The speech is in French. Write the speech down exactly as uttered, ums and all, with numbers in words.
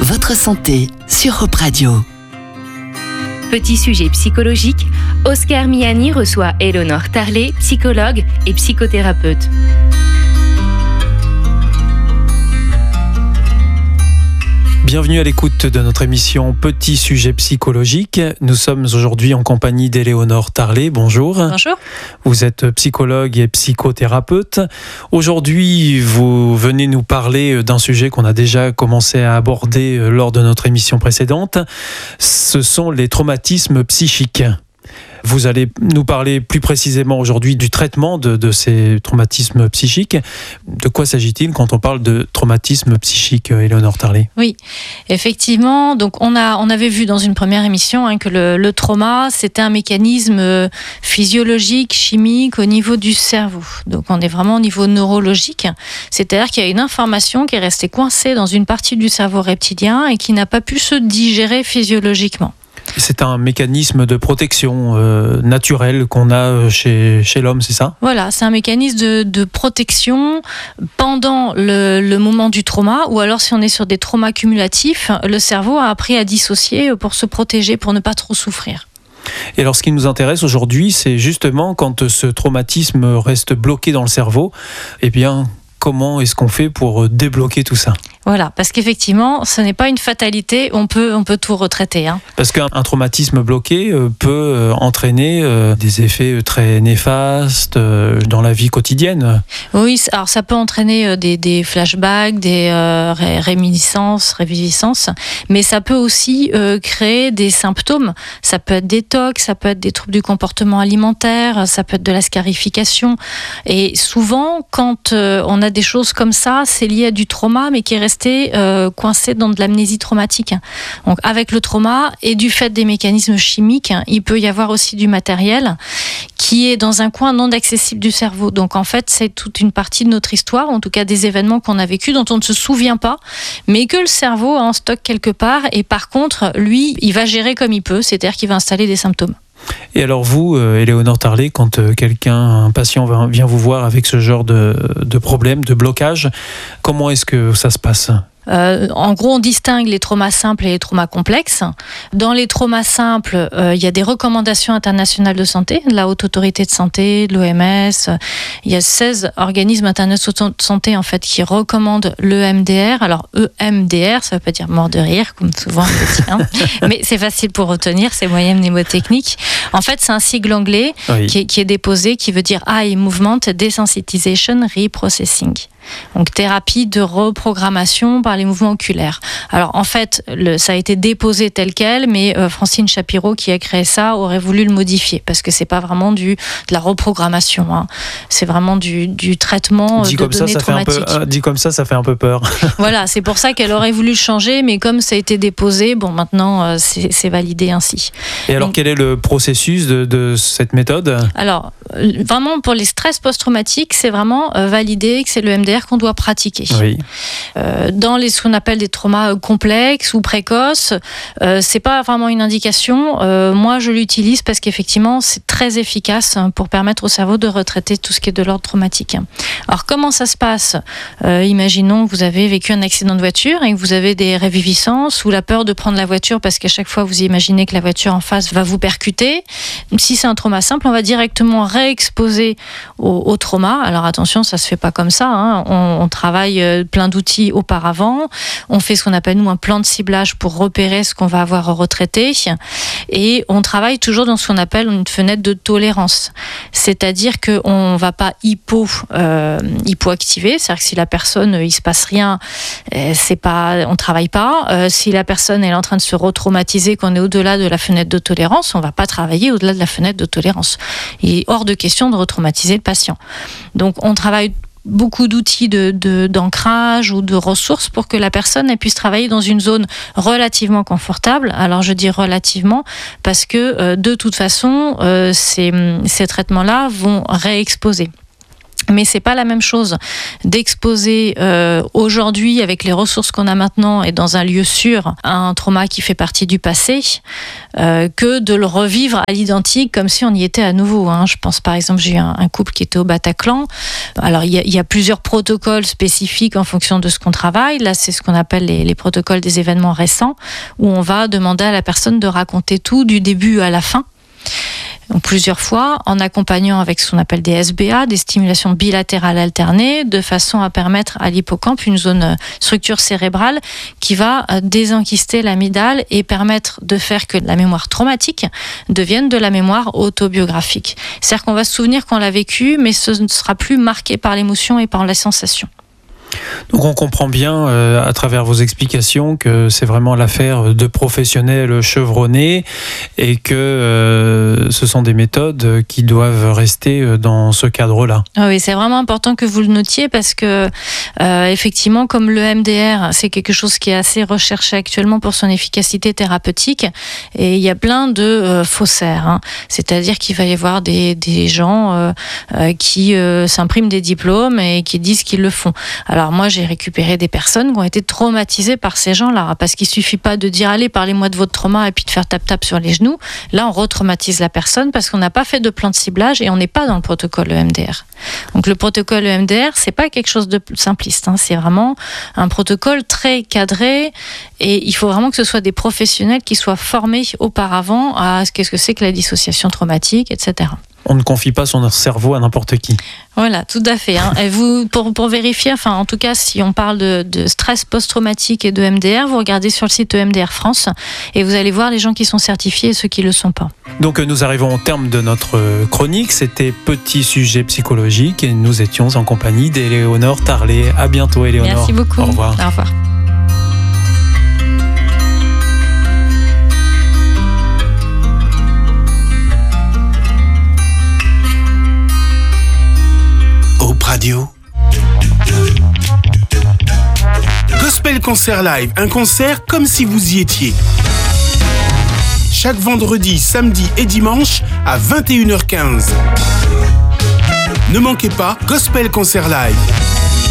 Votre santé sur Europe Radio. Petit sujet psychologique, Oscar Miani reçoit Éléonore Tarlet, psychologue et psychothérapeute. Bienvenue à l'écoute de notre émission Petit sujet psychologique. Nous sommes aujourd'hui en compagnie d'Éléonore Tarlet. Bonjour. Bonjour. Vous êtes psychologue et psychothérapeute. Aujourd'hui, vous venez nous parler d'un sujet qu'on a déjà commencé à aborder lors de notre émission précédente. Ce sont les traumatismes psychiques. Vous allez nous parler plus précisément aujourd'hui du traitement de, de ces traumatismes psychiques. De quoi s'agit-il quand on parle de traumatisme psychique, Éléonore Tarlet ? Oui, effectivement. Donc on a, on avait vu dans une première émission hein, que le, le trauma, c'était un mécanisme physiologique, chimique au niveau du cerveau. Donc on est vraiment au niveau neurologique. C'est-à-dire qu'il y a une information qui est restée coincée dans une partie du cerveau reptilien et qui n'a pas pu se digérer physiologiquement. C'est un mécanisme de protection euh, naturel qu'on a chez, chez l'homme, c'est ça ? Voilà, c'est un mécanisme de, de protection pendant le, le moment du trauma, ou alors si on est sur des traumas cumulatifs, le cerveau a appris à dissocier pour se protéger, pour ne pas trop souffrir. Et alors ce qui nous intéresse aujourd'hui, c'est justement quand ce traumatisme reste bloqué dans le cerveau, eh bien, comment est-ce qu'on fait pour débloquer tout ça ? Voilà, parce qu'effectivement, ce n'est pas une fatalité, on peut, on peut tout retraiter. Hein. Parce qu'un un traumatisme bloqué euh, peut euh, entraîner euh, des effets très néfastes euh, dans la vie quotidienne. Oui, alors ça peut entraîner euh, des, des flashbacks, des euh, ré- réminiscences, réviviscences, mais ça peut aussi euh, créer des symptômes. Ça peut être des tocs, ça peut être des troubles du comportement alimentaire, ça peut être de la scarification. Et souvent, quand euh, on a des choses comme ça, c'est lié à du trauma, mais qui est resté Euh, coincé dans de l'amnésie traumatique. Donc avec le trauma et du fait des mécanismes chimiques, il peut y avoir aussi du matériel qui est dans un coin non accessible du cerveau. Donc en fait, c'est toute une partie de notre histoire, en tout cas des événements qu'on a vécus, dont on ne se souvient pas, mais que le cerveau a en stock quelque part, et par contre, lui, il va gérer comme il peut, c'est-à-dire qu'il va installer des symptômes. Et alors vous, euh, Éléonore Tarlet, quand euh, quelqu'un, un patient vient vous voir avec ce genre de, de problème, de blocage, comment est-ce que ça se passe ? Euh, en gros, on distingue les traumas simples et les traumas complexes. Dans les traumas simples, euh, il y a des recommandations internationales de santé, de la Haute Autorité de Santé, de l'O M S. Il y a seize organismes internationaux de santé en fait qui recommandent l'E M D R. Alors E M D R, ça ne veut pas dire mort de rire, comme souvent on le dit, hein. Mais c'est facile pour retenir, c'est moyen mnémotechnique. En fait, c'est un sigle anglais oui. qui, est, qui est déposé, qui veut dire Eye Movement Desensitization Reprocessing. Donc thérapie de reprogrammation par les mouvements oculaires. Alors en fait, le, ça a été déposé tel quel, mais euh, Francine Shapiro qui a créé ça aurait voulu le modifier parce que c'est pas vraiment du de la reprogrammation, hein. C'est vraiment du, du traitement dit de comme données ça, ça traumatiques. Fait un peu, euh, dit comme ça, ça fait un peu peur. Voilà, c'est pour ça qu'elle aurait voulu le changer, mais comme ça a été déposé, bon maintenant euh, c'est, c'est validé ainsi. Et alors Donc, quel est le processus de, de cette méthode ? Alors vraiment pour les stress post-traumatiques, c'est vraiment euh, validé que c'est le M D R qu'on doit pratiquer. Oui. Euh, dans les, ce qu'on appelle des traumas complexes ou précoces, euh, c'est pas vraiment une indication. Euh, moi, je l'utilise parce qu'effectivement, c'est très efficace pour permettre au cerveau de retraiter tout ce qui est de l'ordre traumatique. Alors, comment ça se passe ? euh, Imaginons que vous avez vécu un accident de voiture et que vous avez des réviviscences ou la peur de prendre la voiture parce qu'à chaque fois, vous imaginez que la voiture en face va vous percuter. Si c'est un trauma simple, on va directement réexposer au, au trauma. Alors, attention, ça se fait pas comme ça, hein. On, on travaille plein d'outils auparavant. On fait ce qu'on appelle, nous, un plan de ciblage pour repérer ce qu'on va avoir retraité. Et on travaille toujours dans ce qu'on appelle une fenêtre de tolérance. C'est-à-dire qu'on ne va pas hypo, euh, hypoactiver. C'est-à-dire que si la personne, il ne se passe rien, c'est pas, on ne travaille pas. Euh, si la personne elle est en train de se retraumatiser, qu'on est au-delà de la fenêtre de tolérance, on ne va pas travailler au-delà de la fenêtre de tolérance. Il est hors de question de retraumatiser le patient. Donc, on travaille beaucoup d'outils de, de, d'ancrage ou de ressources pour que la personne elle puisse travailler dans une zone relativement confortable. Alors je dis relativement parce que euh, de toute façon, euh, ces, ces traitements-là vont réexposer. Mais c'est pas la même chose d'exposer euh, aujourd'hui avec les ressources qu'on a maintenant et dans un lieu sûr un trauma qui fait partie du passé euh, que de le revivre à l'identique comme si on y était à nouveau. Hein. Je pense par exemple, j'ai eu un, un couple qui était au Bataclan. Alors il y, y a plusieurs protocoles spécifiques en fonction de ce qu'on travaille. Là, c'est ce qu'on appelle les, les protocoles des événements récents où on va demander à la personne de raconter tout du début à la fin. Donc, plusieurs fois, en accompagnant avec ce qu'on appelle des S B A, des stimulations bilatérales alternées, de façon à permettre à l'hippocampe une zone structure cérébrale qui va désenquister l'amygdale et permettre de faire que la mémoire traumatique devienne de la mémoire autobiographique. C'est-à-dire qu'on va se souvenir qu'on l'a vécu, mais ce ne sera plus marqué par l'émotion et par la sensation. Donc on comprend bien euh, à travers vos explications que c'est vraiment l'affaire de professionnels chevronnés et que euh, ce sont des méthodes qui doivent rester dans ce cadre-là. Oui, c'est vraiment important que vous le notiez parce que euh, effectivement, comme le M D R, c'est quelque chose qui est assez recherché actuellement pour son efficacité thérapeutique et il y a plein de euh, faussaires. Hein. C'est-à-dire qu'il va y avoir des, des gens euh, euh, qui euh, s'impriment des diplômes et qui disent qu'ils le font. Alors moi, j'ai récupéré des personnes qui ont été traumatisées par ces gens-là, parce qu'il suffit pas de dire allez, parlez-moi de votre trauma et puis de faire tap-tap sur les genoux. Là, on retraumatise la personne parce qu'on n'a pas fait de plan de ciblage et on n'est pas dans le protocole E M D R. Donc le protocole E M D R, c'est pas quelque chose de simpliste, hein. C'est vraiment un protocole très cadré et il faut vraiment que ce soit des professionnels qui soient formés auparavant à ce qu'est-ce que c'est que la dissociation traumatique, et cetera. On ne confie pas son cerveau à n'importe qui. Voilà, tout à fait. Hein. Et vous, pour, pour vérifier, enfin, en tout cas, si on parle de, de stress post-traumatique et de M D R, vous regardez sur le site E M D R France et vous allez voir les gens qui sont certifiés et ceux qui ne le sont pas. Donc nous arrivons au terme de notre chronique. C'était Petit sujet psychologique et nous étions en compagnie d'Éléonore Tarlet. À bientôt, Éléonore. Merci beaucoup. Au revoir. Au revoir. Radio. Gospel Concert Live, un concert comme si vous y étiez. Chaque vendredi, samedi et dimanche à vingt et une heures quinze. Ne manquez pas Gospel Concert Live.